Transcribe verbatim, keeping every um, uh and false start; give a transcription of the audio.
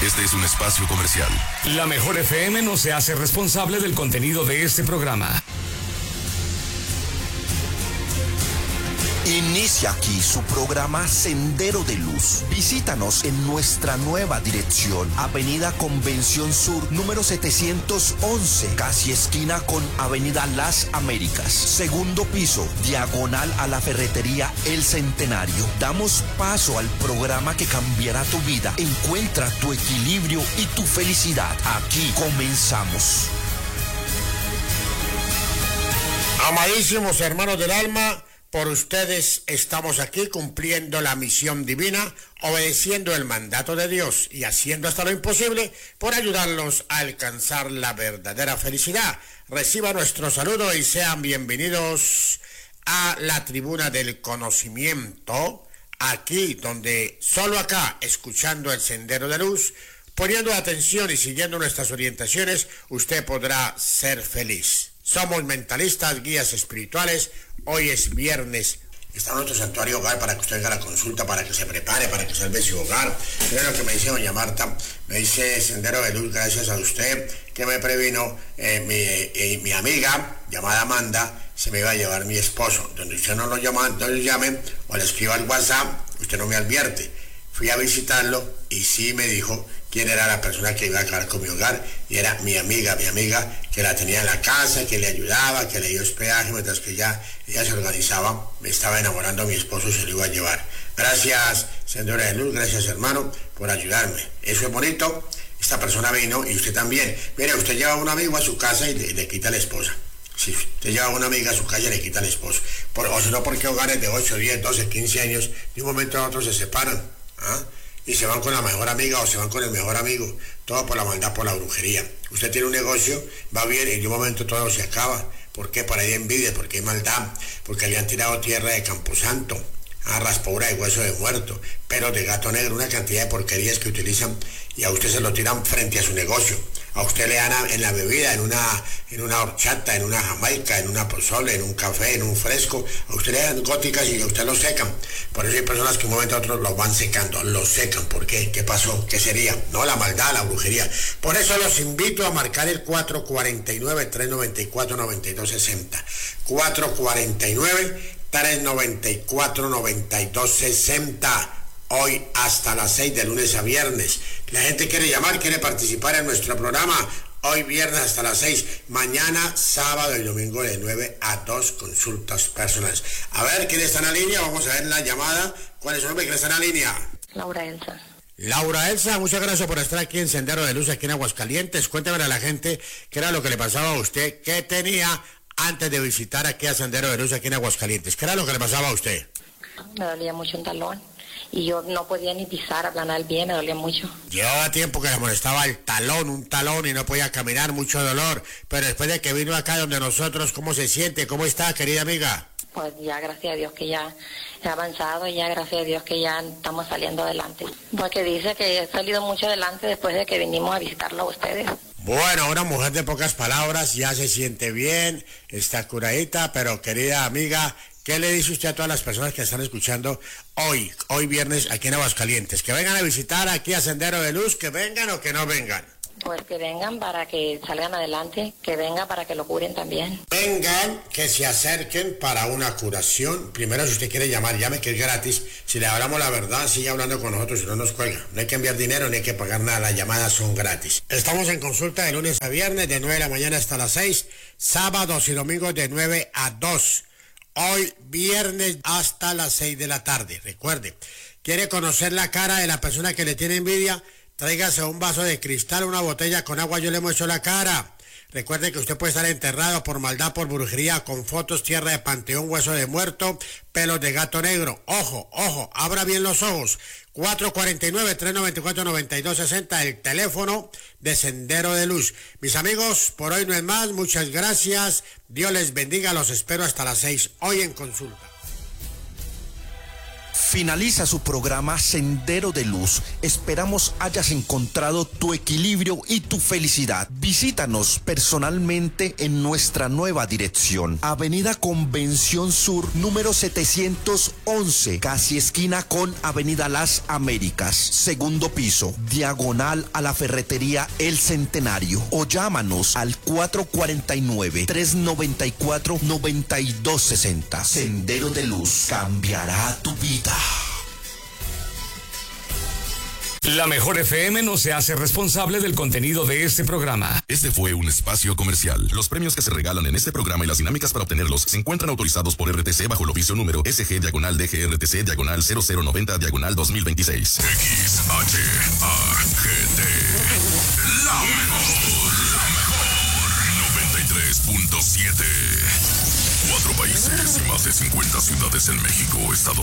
Este es un espacio comercial. La Mejor F M no se hace responsable del contenido de este programa. Inicia aquí su programa Sendero de Luz. Visítanos en nuestra nueva dirección, Avenida Convención Sur, número setecientos once, casi esquina con Avenida Las Américas. Segundo piso, diagonal a la ferretería El Centenario. Damos paso al programa que cambiará tu vida. Encuentra tu equilibrio y tu felicidad. Aquí comenzamos. Amadísimos hermanos del alma, por ustedes estamos aquí cumpliendo la misión divina, obedeciendo el mandato de Dios y haciendo hasta lo imposible por ayudarlos a alcanzar la verdadera felicidad. Reciba nuestro saludo y sean bienvenidos a la tribuna del conocimiento, aquí donde solo acá, escuchando el Sendero de Luz, poniendo atención y siguiendo nuestras orientaciones, usted podrá ser feliz. Somos mentalistas, guías espirituales. Hoy es viernes. Está en nuestro santuario hogar para que usted haga la consulta, para que se prepare, para que salve su hogar. Mira lo que me dice doña Marta. Me dice Sendero de Luz, gracias a usted que me previno. Eh, mi, eh, mi amiga, llamada Amanda, se me iba a llevar mi esposo. Donde usted no lo llama, no lo llame o le escriba al WhatsApp, usted no me advierte. Fui a visitarlo y sí me dijo quién era la persona que iba a acabar con mi hogar, y era mi amiga, mi amiga que la tenía en la casa, que le ayudaba, que le dio hospedaje, mientras que ya ella se organizaba, me estaba enamorando a mi esposo y se lo iba a llevar. Gracias, Sendero de Luz, gracias hermano, por ayudarme. Eso es bonito. Esta persona vino y usted también. Mire, usted lleva a un amigo a su casa y le, le quita a la esposa. Si usted lleva a una amiga a su casa y le quita al esposo. Por, o si no, porque hogares de ocho, diez, doce, quince años, de un momento a otro se separan. ¿Ah? Y se van con la mejor amiga o se van con el mejor amigo, todo por la maldad, por la brujería. Usted tiene un negocio, va bien y de un momento todo se acaba. ¿Por qué? Por ahí hay envidia, porque hay maldad, porque le han tirado tierra de Camposanto, a raspadura de hueso de muerto, pelos de gato negro, una cantidad de porquerías que utilizan y a usted se lo tiran frente a su negocio. A usted le dan en la bebida, en una, en una horchata, en una jamaica, en una pozole, en un café, en un fresco. A usted le dan góticas y a usted lo secan. Por eso hay personas que un momento a otro lo van secando, lo secan. ¿Por qué? ¿Qué pasó? ¿Qué sería? No, la maldad, la brujería. Por eso los invito a marcar el cuatro cuatro nueve, tres nueve cuatro, nueve dos seis cero. cuatro cuatro nueve, tres nueve cuatro, nueve dos seis cero. Hoy hasta las seis de lunes a viernes. La gente quiere llamar, quiere participar en nuestro programa. Hoy viernes hasta las seis. Mañana, sábado y domingo de nueve a dos consultas personales. A ver, ¿quién está en la línea? Vamos a ver la llamada. ¿Cuál es su nombre? ¿Quién está en la línea? Laura Elsa. Laura Elsa, muchas gracias por estar aquí en Sendero de Luz, aquí en Aguascalientes. Cuénteme a la gente qué era lo que le pasaba a usted, qué tenía antes de visitar aquí a Sendero de Luz, aquí en Aguascalientes. ¿Qué era lo que le pasaba a usted? Me dolía mucho un talón y yo no podía ni pisar, aplanar bien, me dolía mucho. Llevaba tiempo que le molestaba el talón, un talón, y no podía caminar, mucho dolor. Pero después de que vino acá donde nosotros, ¿cómo se siente? ¿Cómo está, querida amiga? Pues ya, gracias a Dios que ya he avanzado y ya, gracias a Dios que ya estamos saliendo adelante. Porque dice que he salido mucho adelante después de que vinimos a visitarlo a ustedes. Bueno, una mujer de pocas palabras, ya se siente bien, está curadita, pero querida amiga, ¿qué le dice usted a todas las personas que están escuchando hoy, hoy viernes aquí en Aguascalientes? Que vengan a visitar aquí a Sendero de Luz, que vengan o que no vengan. Pues que vengan para que salgan adelante, que vengan para que lo curen también. Vengan, que se acerquen para una curación. Primero, si usted quiere llamar, llame, que es gratis. Si le hablamos la verdad, sigue hablando con nosotros y no nos cuelga. No hay que enviar dinero, ni hay que pagar nada, las llamadas son gratis. Estamos en consulta de lunes a viernes, de nueve de la mañana hasta las seis, sábados y domingos de nueve a dos. Hoy viernes hasta las seis de la tarde. Recuerde, ¿quiere conocer la cara de la persona que le tiene envidia? Tráigase un vaso de cristal, una botella con agua, yo le muestro la cara. Recuerde que usted puede estar enterrado por maldad, por brujería, con fotos, tierra de panteón, hueso de muerto, pelos de gato negro. Ojo, ojo, abra bien los ojos. cuatro cuatro nueve, tres nueve cuatro, nueve dos seis cero, el teléfono de Sendero de Luz. Mis amigos, por hoy no es más, muchas gracias. Dios les bendiga, los espero hasta las seis, hoy en consulta. Finaliza su programa Sendero de Luz. Esperamos hayas encontrado tu equilibrio y tu felicidad. Visítanos personalmente en nuestra nueva dirección. Avenida Convención Sur, número setecientos once, casi esquina con Avenida Las Américas. Segundo piso, diagonal a la ferretería El Centenario. O llámanos al cuatro cuatro nueve, tres nueve cuatro, nueve dos seis cero. Sendero de Luz cambiará tu vida. La Mejor F M no se hace responsable del contenido de este programa. Este fue un espacio comercial. Los premios que se regalan en este programa y las dinámicas para obtenerlos se encuentran autorizados por R T C bajo el oficio número S G diagonal D G R T C diagonal cero cero noventa diagonal dos mil veintiséis. X H A G T. La mejor. La mejor. noventa y tres punto siete. Cuatro países y más de cincuenta ciudades en México, Estados